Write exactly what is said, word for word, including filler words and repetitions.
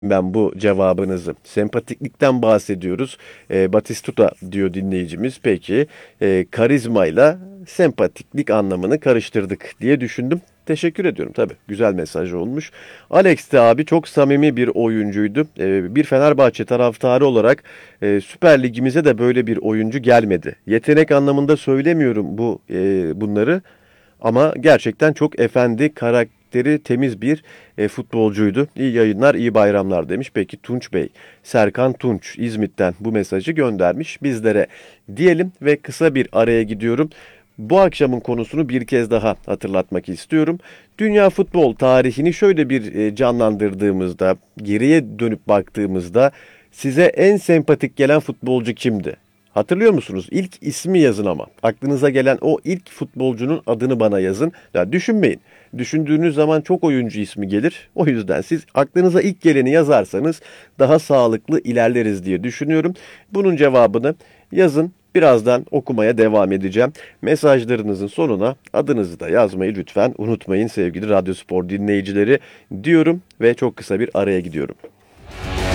ben bu cevabınızı. Sempatiklikten bahsediyoruz. E, Batistuta diyor dinleyicimiz. Peki e, karizmayla sempatiklik anlamını karıştırdık diye düşündüm. Teşekkür ediyorum tabii. Güzel mesaj olmuş. Alex de abi çok samimi bir oyuncuydu. E, bir Fenerbahçe taraftarı olarak e, Süper Ligimize de böyle bir oyuncu gelmedi. Yetenek anlamında söylemiyorum bu e, bunları. Ama gerçekten çok efendi, karakteri temiz bir e, futbolcuydu. İyi yayınlar, iyi bayramlar demiş. Peki Tunç Bey, Serkan Tunç İzmit'ten bu mesajı göndermiş bizlere diyelim ve kısa bir araya gidiyorum. Bu akşamın konusunu bir kez daha hatırlatmak istiyorum. Dünya futbol tarihini şöyle bir e, canlandırdığımızda, geriye dönüp baktığımızda size en sempatik gelen futbolcu kimdi? Hatırlıyor musunuz? İlk ismi yazın ama. Aklınıza gelen o ilk futbolcunun adını bana yazın. Ya düşünmeyin. Düşündüğünüz zaman çok oyuncu ismi gelir. O yüzden siz aklınıza ilk geleni yazarsanız daha sağlıklı ilerleriz diye düşünüyorum. Bunun cevabını yazın. Birazdan okumaya devam edeceğim. Mesajlarınızın sonuna adınızı da yazmayı lütfen unutmayın sevgili Radyospor dinleyicileri diyorum ve çok kısa bir araya gidiyorum.